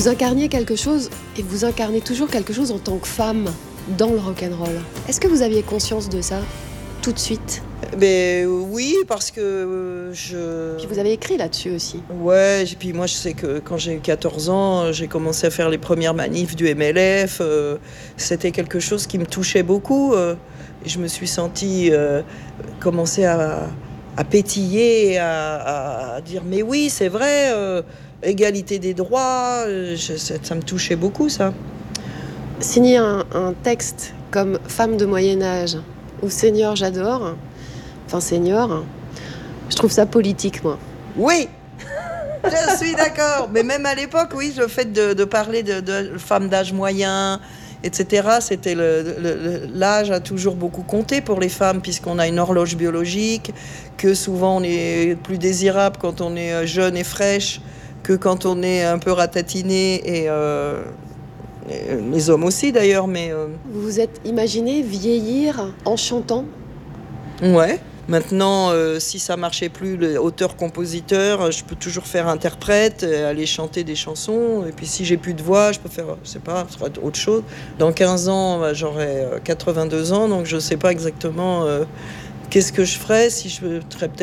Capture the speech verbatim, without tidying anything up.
Vous incarniez quelque chose et vous incarnez toujours quelque chose en tant que femme dans le rock'n'roll. Est-ce que vous aviez conscience de ça tout de suite? Ben oui, parce que je... Puis vous avez écrit là-dessus aussi. Ouais, et puis moi je sais que quand j'ai eu quatorze ans, j'ai commencé à faire les premières manifs du M L F. Euh, c'était quelque chose qui me touchait beaucoup. Euh, et je me suis sentie euh, commencer à, à pétiller, à, à dire mais oui, c'est vrai, euh, égalité des droits. Euh, je, ça, ça me touchait beaucoup, ça. Signer un, un texte comme Femme de Moyen-Âge ou Seigneur, j'adore, enfin Seigneur, je trouve ça politique, moi. Oui, je suis d'accord. Mais même à l'époque, oui, le fait de, de parler de, de femmes d'âge moyen, et cetera, c'était le, le, le, l'âge a toujours beaucoup compté pour les femmes, puisqu'on a une horloge biologique, que souvent on est plus désirable quand on est jeune et fraîche que quand on est un peu ratatiné, et, euh, et les hommes aussi d'ailleurs. Mais euh... vous vous êtes imaginé vieillir en chantant? Ouais. Maintenant, euh, si ça marchait plus, auteur-compositeur, je peux toujours faire interprète, aller chanter des chansons. Et puis si j'ai plus de voix, je peux faire, je sais pas, autre chose. Dans quinze ans, bah, j'aurai quatre-vingt-deux ans, donc je sais pas exactement euh, qu'est-ce que je ferais. Si je serais peut-être